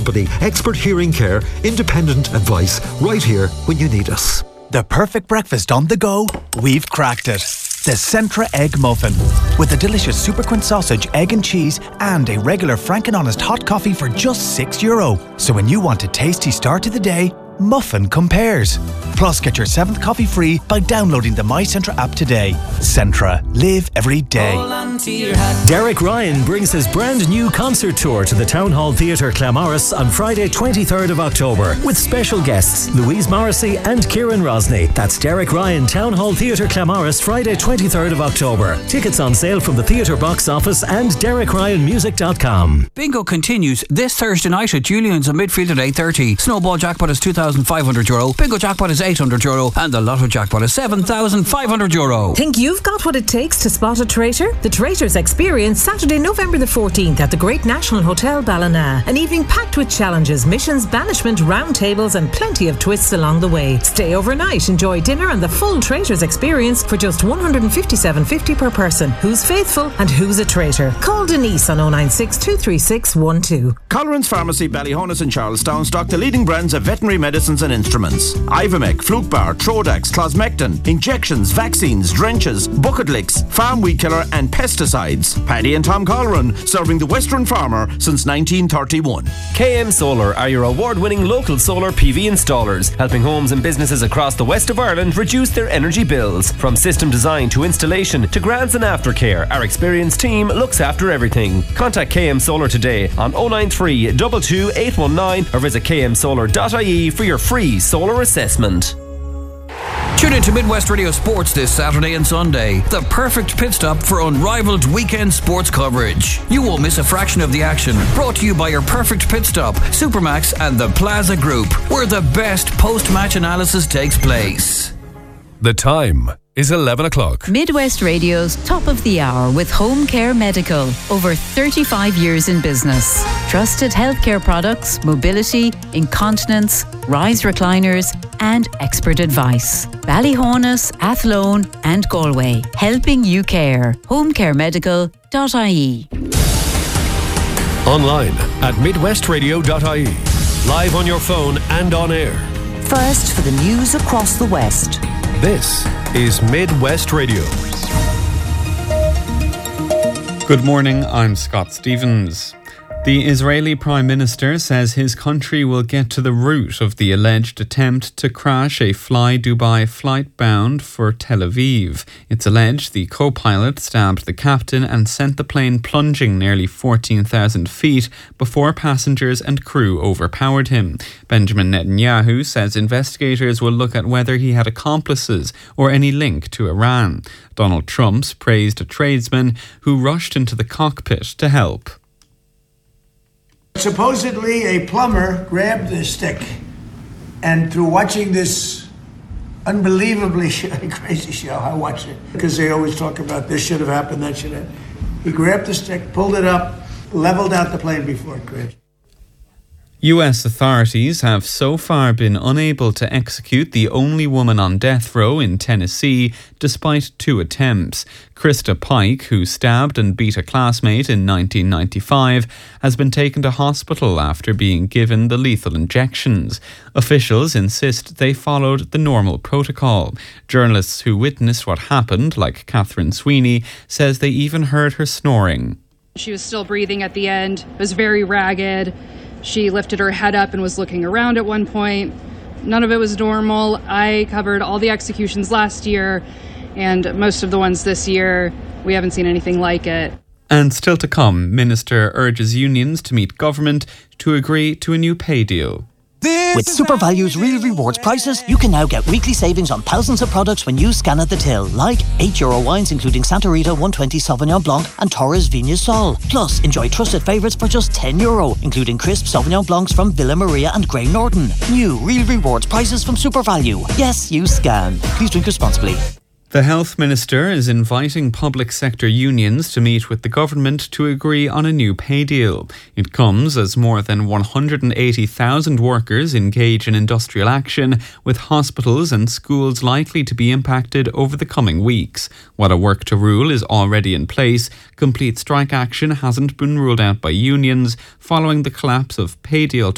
company, expert hearing care, independent advice, right here when you need us. The perfect breakfast on the go? We've cracked it. The Centra Egg Muffin. With a delicious Superquint sausage, egg and cheese, and a regular Frank and Honest hot coffee for just €6. So when you want a tasty start to the day, Muffin compares. Plus, get your 7th coffee free by downloading the My Centra app today. Centra. Live every day. Derek Ryan brings his brand new concert tour to the Town Hall Theatre Claremorris on Friday 23rd of October with special guests Louise Morrissey and Kieran Rosny. That's Derek Ryan, Town Hall Theatre Claremorris, Friday 23rd of October. Tickets on sale from the theatre box office and DerekRyanMusic.com. Bingo continues this Thursday night at Julian's in Midfield at 8:30. Snowball jackpot is €2,500. Bingo jackpot is €800 and the Lotto jackpot is €7,500. Think you've got what it takes to spot a traitor? The Traitors Experience, Saturday, November the 14th at the Great National Hotel Ballina. An evening packed with challenges, missions, banishment, round tables and plenty of twists along the way. Stay overnight, enjoy dinner and the full Traitors Experience for just $157.50 per person. Who's faithful and who's a traitor? Call Denise on 096 236 12. Colerane's Pharmacy, Ballyhonus and Charlestown stock the leading brands of veterinary medicines and instruments. Ivomec, Flukebar, Trodax, Closmectin, injections, vaccines, drenches, bucket licks, farm weed killer and pesticides. Paddy and Tom Coleraine, serving the Western farmer since 1931. KM Solar are your award-winning local solar PV installers, helping homes and businesses across the west of Ireland reduce their energy bills. From system design to installation to grants and aftercare, our experienced team looks after everything. Contact KM Solar today on 093 22 819 or visit kmsolar.ie for your free solar assessment. Tune in to Midwest Radio Sports this Saturday and Sunday. The perfect pit stop for unrivaled weekend sports coverage. You won't miss a fraction of the action. Brought to you by your perfect pit stop, Supermax and the Plaza Group, where the best post-match analysis takes place. The time is 11 o'clock. Midwest Radio's Top of the Hour with Home Care Medical. Over 35 years in business. Trusted healthcare products, mobility, incontinence, rise recliners and expert advice. Ballyhonus, Athlone and Galway. Helping you care. homecaremedical.ie. Online at midwestradio.ie. Live on your phone and on air. First for the news across the West. This is Midwest Radio. Good morning, I'm Scott Stevens. The Israeli Prime Minister says his country will get to the root of the alleged attempt to crash a Fly Dubai flight bound for Tel Aviv. It's alleged the co-pilot stabbed the captain and sent the plane plunging nearly 14,000 feet before passengers and crew overpowered him. Benjamin Netanyahu says investigators will look at whether he had accomplices or any link to Iran. Donald Trump praised a tradesman who rushed into the cockpit to help. Supposedly a plumber grabbed the stick and through watching this unbelievably crazy show, I watch it because they always talk about this should have happened, that should have. He grabbed the stick, pulled it up, leveled out the plane before it crashed. US authorities have so far been unable to execute the only woman on death row in Tennessee, despite 2 attempts. Krista Pike, who stabbed and beat a classmate in 1995, has been taken to hospital after being given the lethal injections. Officials insist they followed the normal protocol. Journalists who witnessed what happened, like Catherine Sweeney, says they even heard her snoring. She was still breathing at the end. It was very ragged. She lifted her head up and was looking around at one point. None of it was normal. I covered all the executions last year, and most of the ones this year, we haven't seen anything like it. And still to come, Minister urges unions to meet government to agree to a new pay deal. With SuperValue's Real Rewards prices, you can now get weekly savings on thousands of products when you scan at the till, like €8 wines including Santa Rita 120 Sauvignon Blanc and Torres Vigna Sol. Plus, enjoy trusted favourites for just €10, including crisp Sauvignon Blancs from Villa Maria and Grey Norton. New Real Rewards prices from SuperValue. Yes, you scan. Please drink responsibly. The Health Minister is inviting public sector unions to meet with the government to agree on a new pay deal. It comes as more than 180,000 workers engage in industrial action, with hospitals and schools likely to be impacted over the coming weeks. While a work to rule is already in place, complete strike action hasn't been ruled out by unions following the collapse of Pay Deal